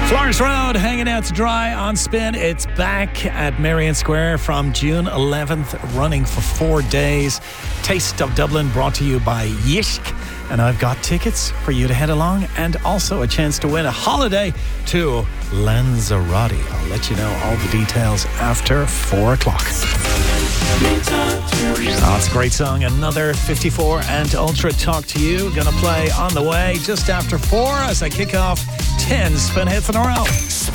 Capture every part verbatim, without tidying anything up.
Florence Road hanging out to dry on Spin. It's back at Marion Square from June eleventh, running for four days. Taste of Dublin brought to you by Yishk. And I've got tickets for you to head along and also a chance to win a holiday to Lanzarote. I'll let you know all the details after four o'clock. Oh, it's a great song. Another fifty-four and Ultra Talk to You. Gonna play on the way just after four as I kick off ten Spin Hits in a row.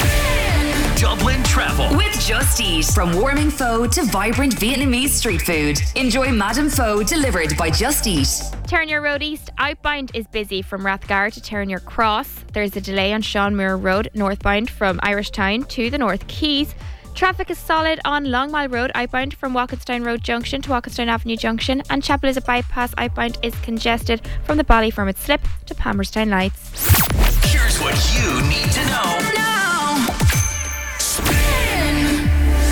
Dublin Travel with Just Eat. From warming pho to vibrant Vietnamese street food, enjoy Madame Pho delivered by Just Eat. Terranure Road East outbound is busy from Rathgar to Terranure Cross. There's a delay on Sean Muir Road northbound from Irish Town to the North Quays. Traffic is solid on Longmile Road outbound from Walkinstown Road Junction to Walkinstown Avenue Junction, and Chapel is a bypass outbound is congested from the Ballyfermot Slip to Palmerstown Lights. Here's what you need to know now. Spin.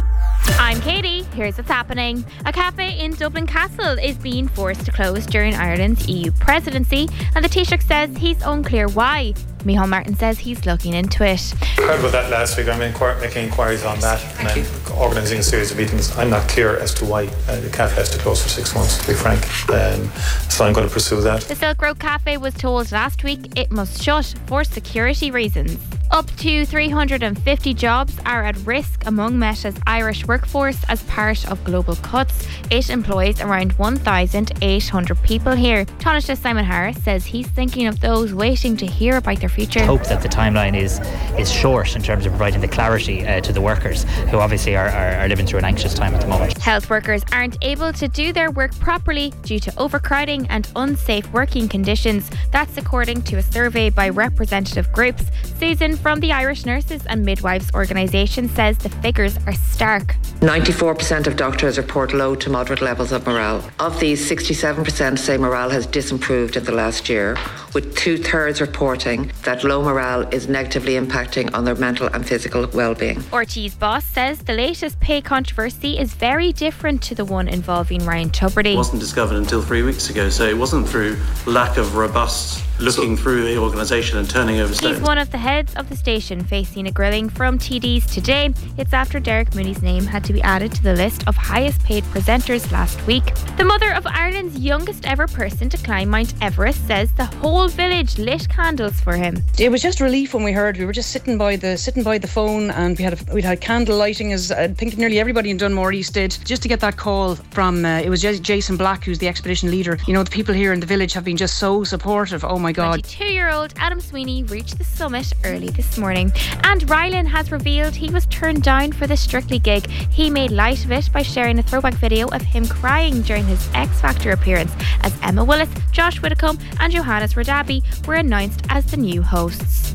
I'm Katie. Here's what's happening. A cafe in Dublin Castle is being forced to close during Ireland's E U presidency, and the Taoiseach says he's unclear why. Micheál Martin says he's looking into it. I heard about that last week. I'm inquir- making inquiries on that, and I'm organising a series of meetings. I'm not clear as to why uh, the cafe has to close for six months, to be frank. Um, so I'm going to pursue that. The Silk Road Cafe was told last week it must shut for security reasons. Up to three hundred fifty jobs are at risk among Meta's Irish workforce as part of global cuts. It employs around one thousand eight hundred people here. Taoiseach Simon Harris says he's thinking of those waiting to hear about their future. I hope that the timeline is is short in terms of providing the clarity uh, to the workers who obviously are, are, are living through an anxious time at the moment. Health workers aren't able to do their work properly due to overcrowding and unsafe working conditions. That's according to a survey by representative groups. Susan from the Irish Nurses and Midwives Organisation says the figures are stark. ninety-four percent of doctors report low to moderate levels of morale. Of these, sixty-seven percent say morale has disimproved in the last year, with two-thirds reporting that low morale is negatively impacting on their mental and physical well-being. R T's boss says the latest pay controversy is very different to the one involving Ryan Tubridy. It wasn't discovered until three weeks ago, so it wasn't through lack of robust looking so, through the organisation and turning over stones. He's one of the heads of the station facing a grilling from T Ds today. It's after Derek Mooney's name had to be added to the list of highest paid presenters last week. The mother of Ireland's youngest ever person to climb Mount Everest says the whole village lit candles for him. It was just relief when we heard. We were just sitting by the sitting by the phone, and we had a, we'd had candle lighting, as I think nearly everybody in Dunmore East did, just to get that call from uh, it was Jason Black, who's the expedition leader. You know, the people here in the village have been just so supportive. Oh my God. twenty-two-year-old Adam Sweeney reached the summit early this morning, and Rylan has revealed he was turned down for the Strictly gig. He made light of it by sharing a throwback video of him crying during his X Factor appearance, as Emma Willis, Josh Widdicombe and Johannes Radabi were announced as the new hosts.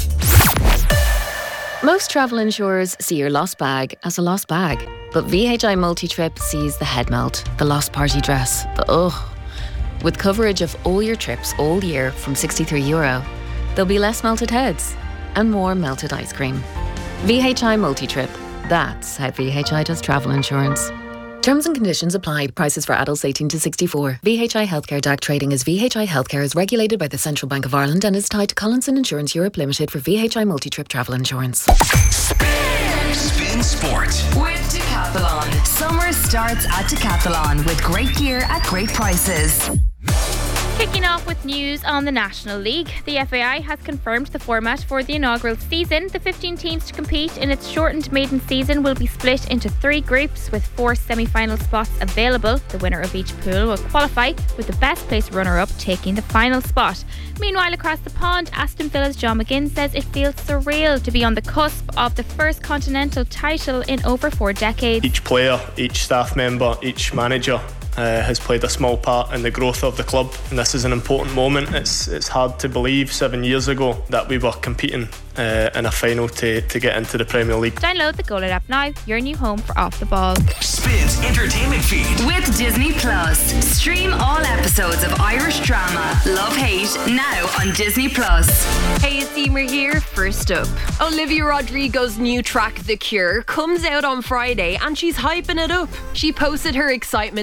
Most travel insurers see your lost bag as a lost bag, but V H I Multi-Trip sees the head melt, the lost party dress, the ugh. With coverage of all your trips all year from sixty-three euro, there'll be less melted heads and more melted ice cream. V H I Multi-Trip. That's how V H I does travel insurance. Terms and conditions apply. Prices for adults eighteen to sixty-four. V H I Healthcare D A C trading as V H I Healthcare is regulated by the Central Bank of Ireland and is tied to Collinson Insurance Europe Limited for V H I Multi-Trip travel insurance. Spin, Spin Sport with Decathlon. Summer starts at Decathlon with great gear at great prices. Kicking off with news on the National League. The F A I has confirmed the format for the inaugural season. The fifteen teams to compete in its shortened maiden season will be split into three groups with four semi-final spots available. The winner of each pool will qualify, with the best placed runner-up taking the final spot. Meanwhile, across the pond, Aston Villa's John McGinn says it feels surreal to be on the cusp of the first continental title in over four decades. Each player, each staff member, each manager Uh, has played a small part in the growth of the club, and this is an important moment. It's it's hard to believe seven years ago that we were competing uh, in a final to, to get into the Premier League. Download the Go It app now, your new home for Off the Ball. Spin's entertainment feed with Disney Plus. Stream all episodes of Irish drama Love Hate now on Disney Plus. Hey, it's Emer here. First up, Olivia Rodrigo's new track The Cure comes out on Friday and she's hyping it up. She posted her excitement on Instagram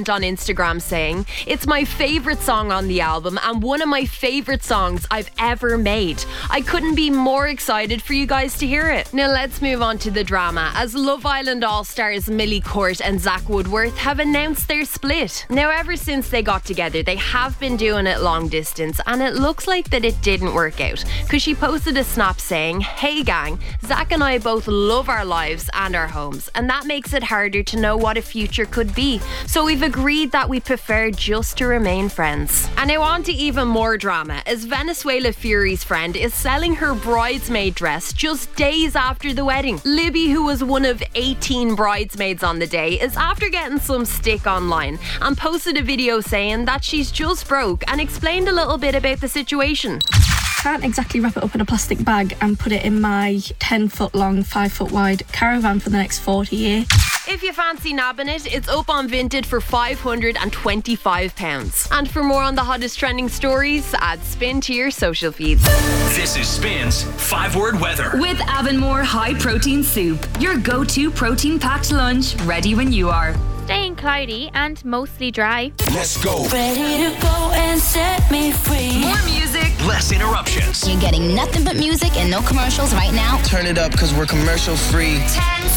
Instagram saying, "It's my favourite song on the album and one of my favourite songs I've ever made. I couldn't be more excited for you guys to hear it." Now let's move on to the drama, as Love Island All-Stars Millie Court and Zach Woodworth have announced their split. Now ever since they got together, they have been doing it long distance, and it looks like that it didn't work out, because she posted a snap saying, "Hey gang, Zach and I both love our lives and our homes, and that makes it harder to know what a future could be. So we've agreed that we prefer just to remain friends." And now on to even more drama, as Venezuela Fury's friend is selling her bridesmaid dress just days after the wedding. Libby, who was one of eighteen bridesmaids on the day, is after getting some stick online and posted a video saying that she's just broke and explained a little bit about the situation. Can't exactly wrap it up in a plastic bag and put it in my ten foot long, five foot wide caravan for the next forty years. If you fancy nabbing it, it's up on Vinted for five hundred twenty-five pounds. And for more on the hottest trending stories, add Spin to your social feeds. This is Spin's five word weather. With Avonmore High Protein Soup, your go-to protein-packed lunch, ready when you are. Staying cloudy and mostly dry. Let's go. Ready to go and set me free. More music, less interruptions. You're getting nothing but music and no commercials right now. Turn it up because we're commercial free. ten